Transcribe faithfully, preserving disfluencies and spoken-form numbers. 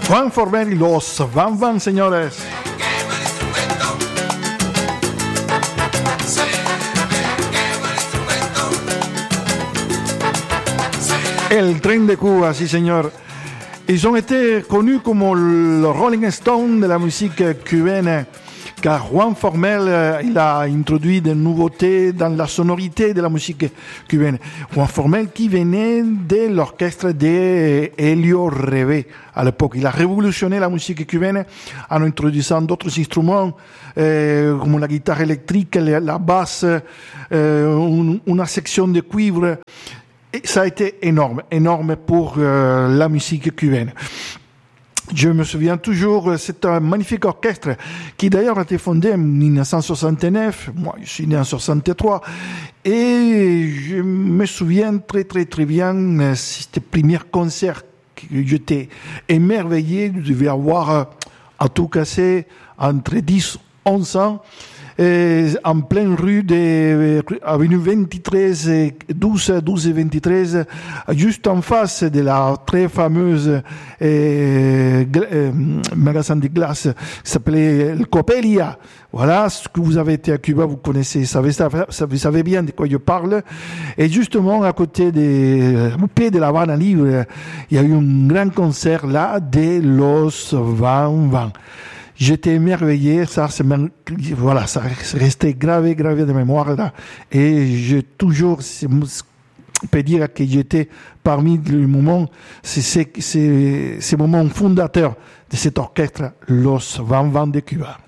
Juan Formel y los Van Van, señores. El tren de Cuba, sí, señor. Ils ont été connus comme le Rolling Stone de la musique cubaine, car Juan Formel, il a introduit des nouveautés dans la sonorité de la musique cubaine. Juan Formel qui venait de l'orchestre de Helio Reve à l'époque. Il a révolutionné la musique cubaine en introduisant d'autres instruments euh, comme la guitare électrique, la, la basse, euh, une, une section de cuivre. Et ça a été énorme, énorme pour euh, la musique cubaine. Je me souviens toujours, c'est un magnifique orchestre qui d'ailleurs a été fondé en dix-neuf cent soixante-neuf. Moi, je suis né en soixante-trois. Et je me souviens très, très, très bien, c'était le premier concert que j'étais émerveillé. Je devais avoir, en tout cas, entre dix et onze ans. Et en pleine rue de avenue vingt-treize, douze, douze et vingt-treize, juste en face de la très fameuse euh, euh, magasin de glace qui s'appelait le Copelia. Voilà, ce que vous avez été à Cuba, vous connaissez, savez, vous savez bien de quoi je parle. Et justement, à côté des, au pied de la Habana Libre, il y a eu un grand concert là de Los Van Van. J'étais émerveillé, ça, c'est, voilà, ça restait gravé, gravé de mémoire, là. Et j'ai toujours, peux dire que j'étais parmi les moments, c'est, c'est, c'est, ces moments fondateurs de cet orchestre, Los Van Van de Cuba.